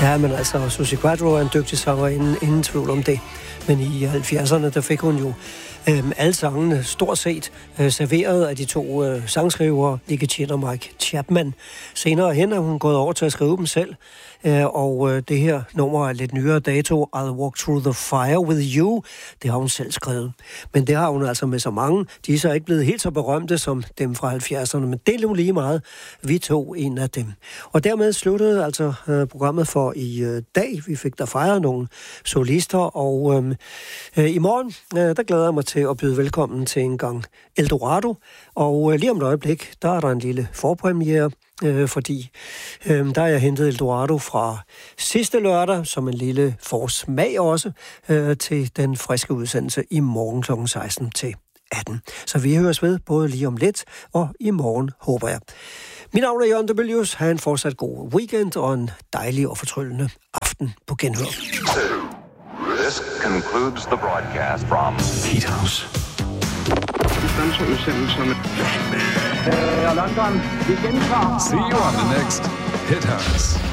Ja, men altså, Suzi Quatro er en dygtig sanger, ingen tvivl om det. Men i 70'erne, der fik hun jo alle sangene stort set serveret af de to sangskrivere, Nicky Chin og Mike Chapman. Senere hen er hun gået over til at skrive dem selv, og det her nummer er lidt nyere dato, I'll Walk Through the Fire With You, det har hun selv skrevet. Men det har hun altså med så mange. De er så ikke blevet helt så berømte som dem fra 70'erne, men det er jo lige meget. Vi tog en af dem. Og dermed sluttede altså programmet for i dag. Vi fik der fejret nogle solister, og i morgen, der glæder jeg mig til at byde velkommen til en gang Eldorado. Og lige om et øjeblik, der er der en lille forpremiere, fordi der er jeg hentet Eldorado fra sidste lørdag, som en lille forsmag også, til den friske udsendelse i morgen kl. 16 til 18. Så vi høres ved både lige om lidt og i morgen, håber jeg. Mit navn er Jørgen de Mylius. Ha' en fortsat god weekend og en dejlig og fortryllende aften på genhør. This concludes the broadcast from Heat House. London, vi gentager. See you on the next Hit House.